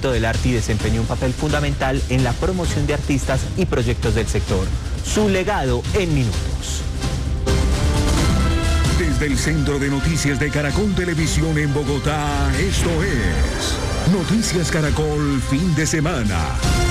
mundo del arte y desempeñó un papel fundamental en la promoción de artistas y proyectos del sector. Su legado en minutos. Desde el Centro de Noticias de Caracol Televisión en Bogotá, esto es Noticias Caracol Fin de Semana.